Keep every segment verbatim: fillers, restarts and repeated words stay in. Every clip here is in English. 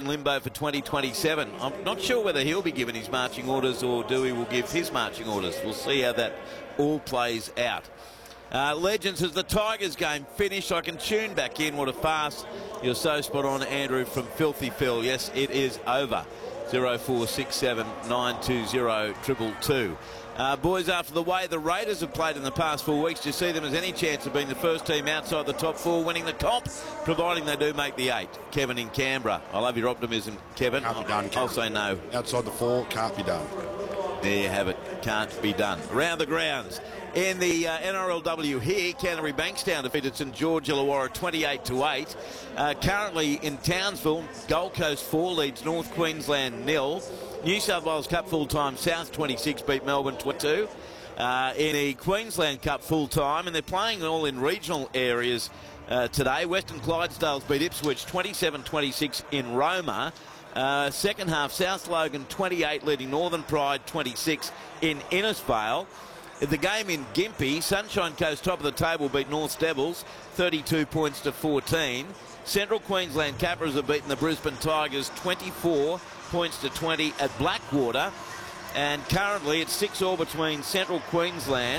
in limbo for twenty twenty-seven. I'm not sure whether he'll be given his marching orders or Dewey will give his marching orders. We'll see how that all plays out. Uh, Legends, as the Tigers game finished, I can tune back in. What a fast. You're so spot on, Andrew, from Filthy Phil. Yes, it is over. zero four six seven nine two zero two two two. Uh, boys, after the way the Raiders have played in the past four weeks, do you see them as any chance of being the first team outside the top four winning the comp, providing they do make the eight? Kevin in Canberra. I love your optimism, Kevin. Can't be done, Kevin. I'll say no. Outside the four, can't be done. There you have it. Can't be done. Around the grounds. In the uh, N R L W here, Canterbury Bankstown defeated St George Illawarra twenty-eight to eight. Uh, currently in Townsville, Gold Coast four leads North Queensland nil. New South Wales Cup full-time, South twenty-six beat Melbourne twenty-two. Uh, in the Queensland Cup full-time, and they're playing all in regional areas uh, today. Western Clydesdales beat Ipswich twenty-seven twenty-six in Roma. Uh, second half, South Logan twenty-eight leading Northern Pride twenty-six in Innisfail. The game in Gympie, Sunshine Coast top of the table beat North Devils thirty-two points to fourteen. Central Queensland Capras have beaten the Brisbane Tigers twenty-four points to twenty at Blackwater, and currently it's six all between Central Queensland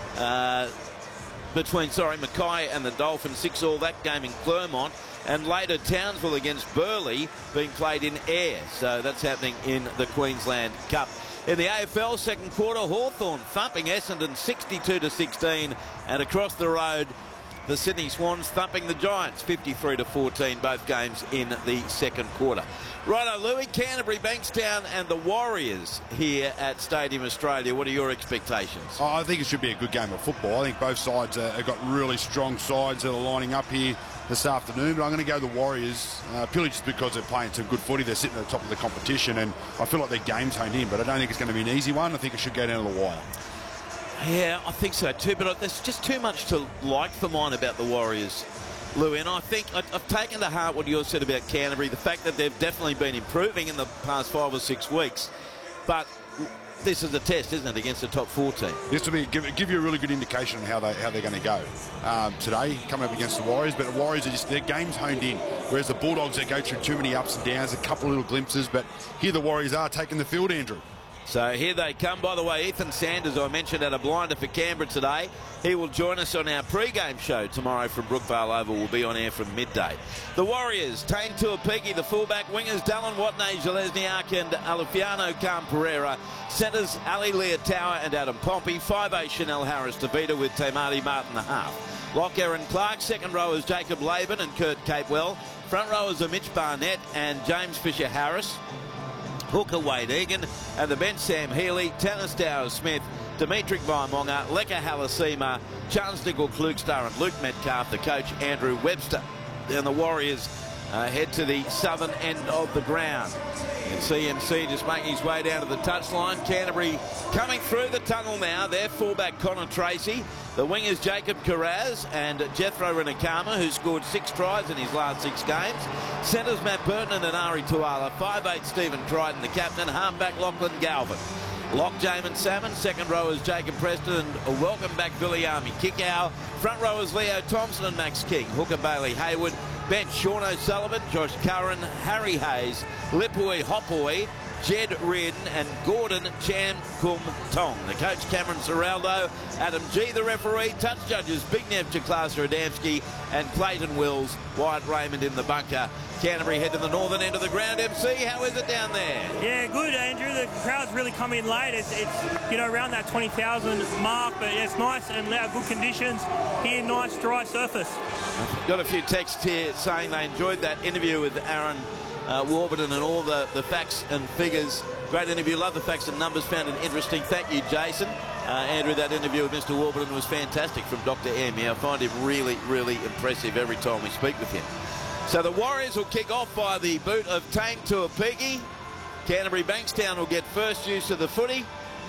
uh, between sorry Mackay and the Dolphins, six all that game in Clermont, and later Townsville against Burleigh being played in Ayr. So that's happening in the Queensland Cup. In the A F L second quarter, Hawthorn thumping Essendon sixty-two to sixteen, and across the road the Sydney Swans thumping the Giants fifty-three to fourteen, both games in the second quarter. Righto, Louis, Canterbury, Bankstown and the Warriors here at Stadium Australia. What are your expectations? Oh, I think it should be a good game of football. I think both sides uh, have got really strong sides that are lining up here this afternoon, but I'm going to go the Warriors uh, purely just because they're playing some good footy. They're sitting at the top of the competition, and I feel like their game's honed in, but I don't think it's going to be an easy one. I think it should go down to the wire. Yeah, I think so too, but there's just too much to like for mine about the Warriors, Louis, and I think I've taken to heart what you said about Canterbury, the fact that they've definitely been improving in the past five or six weeks, but this is a test, isn't it, against the top four team? This will be give, give you a really good indication on how they how they're going to go um, today, coming up against the Warriors. But the Warriors are just their game's honed in, whereas the Bulldogs, they go through too many ups and downs, a couple of little glimpses. But here the Warriors are taking the field, Andrew. So here they come. By the way, Ethan Sanders, I mentioned, at a blinder for Canberra today. He will join us on our pre-game show tomorrow from Brookvale Oval. We'll be on air from midday. The Warriors, Tane Tuapiki, the fullback, wingers Dallin Watney, Zelezniak and Alifiano Khan Pereira. Centres Ali Leotawa and Adam Pompey. five eight Chanel Harris DeVita with Tamati Martin the half. Lock Aaron Clark. Second rowers Jacob Laban and Kurt Capewell. Front rowers are Mitch Barnett and James Fisher-Harris. Hooker Wade Egan, and the bench Sam Healy, Tanner Stowers Smith, Dimitri Vaimonga, Leka Halasima, Charles Nickel Klugstar and Luke Metcalf, the coach Andrew Webster. Then the Warriors uh, head to the southern end of the ground. And C M C just making his way down to the touchline. Canterbury coming through the tunnel now. Their fullback Connor Tracy. The wingers Jacob Carraz and Jethro Renakama, who scored six tries in his last six games. Centres Matt Burton and Ari Tuala. five eight Stephen Crichton, the captain. Halfback Lachlan Galvin. Lock Jamin Salmon. Second rowers Jacob Preston and a welcome back Viliami Kickow. Front rowers Leo Thompson and Max King. Hooker Bailey Hayward. Bench Sean O'Sullivan, Josh Curran, Harry Hayes, Lipui Hopoi, Jed Reardon and Gordon Cham Kum Tong. The coach Cameron Seraldo, Adam G the referee, touch judges Bignev Jaklasa Adamski and Clayton Wills, Wyatt Raymond in the bunker. Canterbury head to the northern end of the ground. M C, how is it down there? Yeah, good, Andrew. The crowd's really come in late. It's, it's you know, around that twenty thousand mark, but yeah, it's nice and uh, good conditions here. Nice dry surface. Got a few texts here saying they enjoyed that interview with Aaron uh, Warburton and all the, the facts and figures. Great interview. Love the facts and numbers. Found it interesting. Thank you, Jason. Uh, Andrew, that interview with Mister Warburton was fantastic from Doctor M. I find him really, really impressive every time we speak with him. So the Warriors will kick off by the boot of Tane Tuapiki. Canterbury Bankstown will get first use of the footy.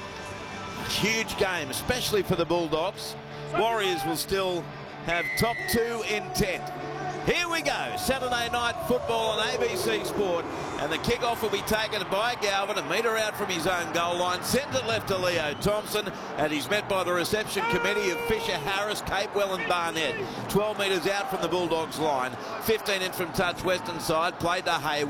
Huge game, especially for the Bulldogs. Warriors will still have top two intent. Here we go, Saturday night football on A B C Sport, and the kickoff will be taken by Galvin, a metre out from his own goal line, sent it left to Leo Thompson, and he's met by the reception committee of Fisher, Harris, Capewell and Barnett. twelve metres out from the Bulldogs line, fifteen in from touch, western side, played to Hayward.